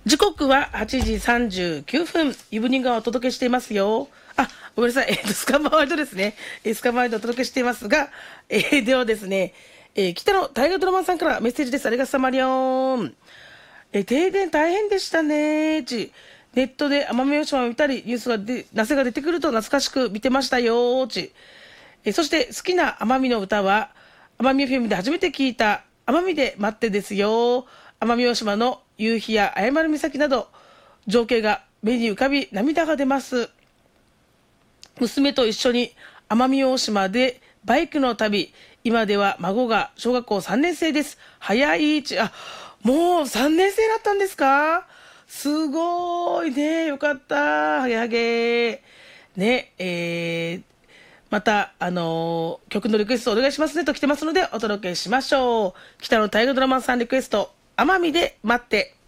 時刻は8時39分、イブニングをお届けしていますよ。あ、ごめんなさい。スカマワイドですね。スカマワイドをお届けしていますが、ではですね、北野大河ドラマさんからメッセージです。ありがとうさまりょん。停電大変でしたね。ネットで奄美大島を見たり、ニュースがなせが出てくると懐かしく見てましたよ。そして好きな奄美の歌は、奄美フィルムで初めて聞いた、奄美で待ってですよ。奄美大島の夕日や謝る岬など、情景が目に浮かび涙が出ます。娘と一緒に奄美大島でバイクの旅。今では孫が小学校3年生です。早いもう3年生だったんですか？すごいね。よかった。はげはげ。ね、また、曲のリクエストお願いしますねと来てますのでお届けしましょう。北野大河ドラマンさんリクエスト、奄美で待って。